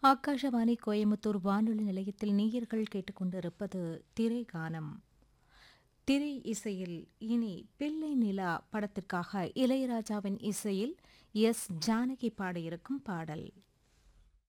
ஆகாஷவாணி கோயம்புத்தூர் வானொலி நிலையத்தில் நேயர்கள் கேட்டுக்கொண்டிருப்பது திரைகானம். திரை இசையில் இனி பிள்ளை நிலா படத்திற்காக இளையராஜாவின் இசையில் எஸ். ஜானகி பாடியிருக்கும் பாடல்.